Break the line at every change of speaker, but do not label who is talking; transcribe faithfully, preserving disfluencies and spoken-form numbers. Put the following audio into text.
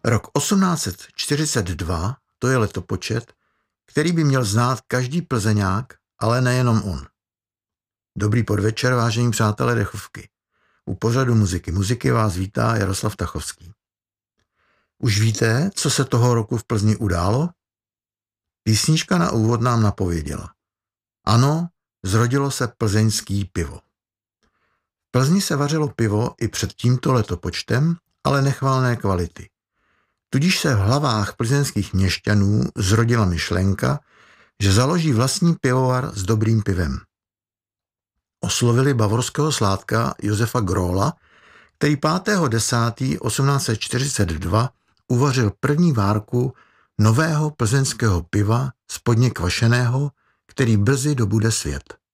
Rok osmnáct set čtyřicet dva, to je letopočet, který by měl znát každý Plzeňák, ale nejenom on. Dobrý podvečer, vážení přátelé dechovky. U pořadu muziky muziky vás vítá Jaroslav Tachovský. Už víte, co se toho roku v Plzni událo? Písnička na úvod nám napověděla. Ano, zrodilo se plzeňský pivo. V Plzni se vařilo pivo i před tímto letopočtem, ale nechvalné kvality. Tudíž se v hlavách plzeňských měšťanů zrodila myšlenka, že založí vlastní pivovar s dobrým pivem. Oslovili bavorského sládka Josefa Gróla, který pátého desátého osmnáct set čtyřicet dva uvařil první várku nového plzeňského piva spodně kvašeného, který brzy dobude svět.